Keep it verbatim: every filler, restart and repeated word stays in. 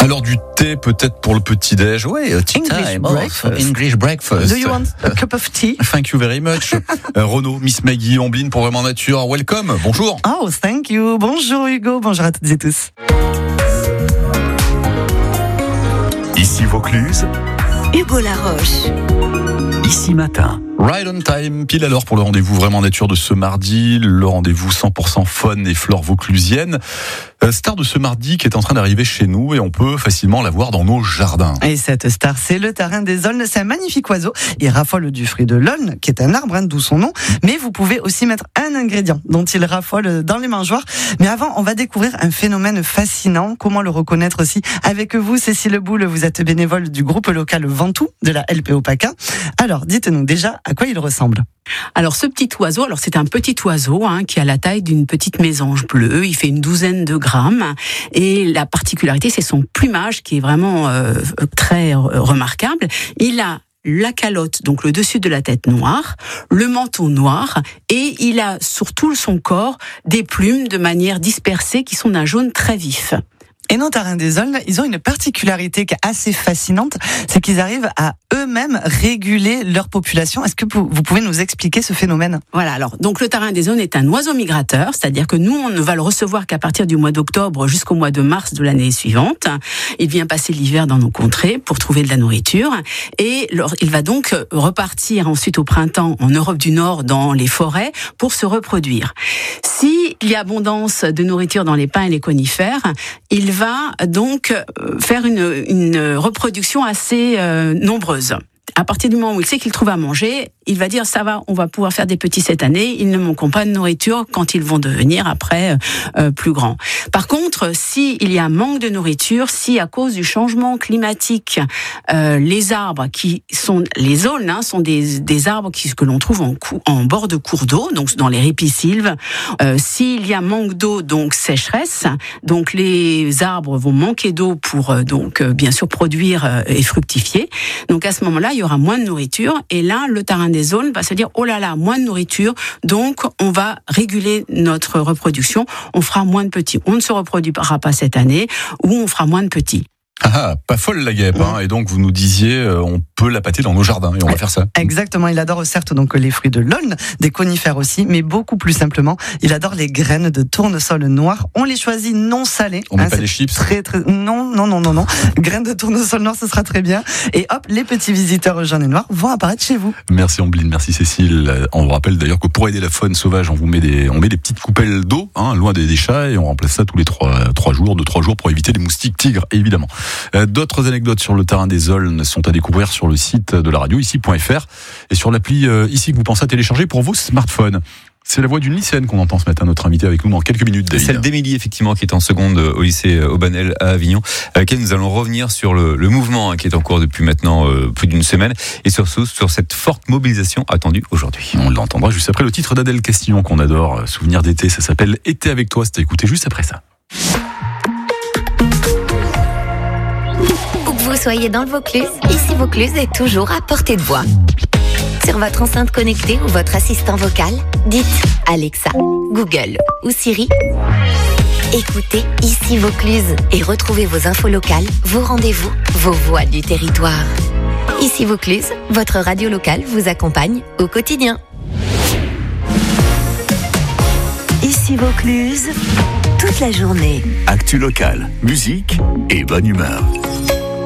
Alors du thé peut-être pour le petit-déj. Oui, a tea English time breakfast. off. English breakfast. Do you want a cup of tea? Thank you very much. euh, Renaud, Miss Maggie, Ombline pour Vraiment Nature. Welcome, bonjour. Oh, thank you. Bonjour Hugo, bonjour à toutes et tous. Ici Vaucluse, Hugo Laroche. Ici Matin. Right on time, pile à l'heure pour le rendez-vous Vraiment Nature de ce mardi, le rendez-vous cent pour cent faune et flore vauclusienne. Euh, star de ce mardi qui est en train d'arriver chez nous et on peut facilement la voir dans nos jardins. Et cette star, c'est le tarin des aulnes. C'est un magnifique oiseau. Il raffole du fruit de l'aulne, qui est un arbre, hein, d'où son nom. Mais vous pouvez aussi mettre un ingrédient dont il raffole dans les mangeoires. Mais avant, on va découvrir un phénomène fascinant. Comment le reconnaître aussi? Avec vous, Cécile Boule, vous êtes bénévole du groupe local Ventoux de la L P O PACA. Alors, dites-nous déjà à quoi il ressemble. Alors ce petit oiseau, alors c'est un petit oiseau hein, qui a la taille d'une petite mésange bleue. Il fait une douzaine de grammes et la particularité, c'est son plumage qui est vraiment euh, très remarquable. Il a la calotte, donc le dessus de la tête noir, le menton noir, et il a sur tout son corps des plumes de manière dispersée qui sont d'un jaune très vif. Et nos tarins des aulnes, ils ont une particularité qui est assez fascinante, c'est qu'ils arrivent à eux-mêmes réguler leur population. Est-ce que vous pouvez nous expliquer ce phénomène? Voilà, alors, donc le tarin des aulnes est un oiseau migrateur, c'est-à-dire que nous, on ne va le recevoir qu'à partir du mois d'octobre jusqu'au mois de mars de l'année suivante. Il vient passer l'hiver dans nos contrées pour trouver de la nourriture, et il va donc repartir ensuite au printemps en Europe du Nord, dans les forêts, pour se reproduire. S'il y a abondance de nourriture dans les pins et les conifères, il va donc faire une, une reproduction assez euh, nombreuse. À partir du moment où il sait qu'il trouve à manger, il va dire ça va, on va pouvoir faire des petits cette année, ils ne manqueront pas de nourriture quand ils vont devenir après euh, plus grands. Par contre, s'il y a un manque de nourriture, si à cause du changement climatique, euh, les arbres qui sont, les aulnes, hein, sont des, des arbres qui, que l'on trouve en, cou, en bord de cours d'eau, donc dans les ripisylves, euh, s'il y a manque d'eau, donc sécheresse, donc les arbres vont manquer d'eau pour euh, donc euh, bien sûr produire euh, et fructifier. Donc à ce moment-là, il y aura moins de nourriture, et là, le tarin des aulnes va se dire, oh là là, moins de nourriture, donc on va réguler notre reproduction, on fera moins de petits. On ne se reproduira pas cette année, ou on fera moins de petits. Ah, pas folle la guêpe, hein. Et donc vous nous disiez, euh, on peut la pâter dans nos jardins, et on va faire ça. Exactement, il adore certes donc les fruits de l'aulne, des conifères aussi, mais beaucoup plus simplement, il adore les graines de tournesol noir. On les choisit non salées. On met hein, pas des chips. Très très non non non non non. Graines de tournesol noir, ce sera très bien. Et hop, les petits visiteurs jaunes et noirs vont apparaître chez vous. Merci Ombline, merci Cécile. On vous rappelle d'ailleurs que pour aider la faune sauvage, on vous met des, on met des petites coupelles d'eau, hein, loin des, des chats, et on remplace ça tous les trois, trois jours, deux trois jours pour éviter les moustiques tigres, évidemment. Euh, d'autres anecdotes sur le tarin des aulnes sont à découvrir sur le site de la radio, ici point f r, et sur l'appli euh, ici que vous pensez à télécharger pour vos smartphones. C'est la voix d'une lycéenne qu'on entend ce matin, notre invité avec nous dans quelques minutes, David. Celle d'Émilie, effectivement, qui est en seconde au lycée Aubanel à Avignon, avec laquelle nous allons revenir sur le, le mouvement hein, qui est en cours depuis maintenant euh, plus d'une semaine, et surtout sur cette forte mobilisation attendue aujourd'hui. On l'entendra juste après le titre d'Adèle Castillon qu'on adore, Souvenir d'été, ça s'appelle Été avec toi, c'est à écouter juste après ça. Où que vous soyez dans le Vaucluse, ici Vaucluse est toujours à portée de voix. Sur votre enceinte connectée ou votre assistant vocal, dites Alexa, Google ou Siri. Écoutez Ici Vaucluse et retrouvez vos infos locales, vos rendez-vous, vos voix du territoire. Ici Vaucluse, votre radio locale vous accompagne au quotidien. Ici Vaucluse, toute la journée. actu locale, musique et bonne humeur.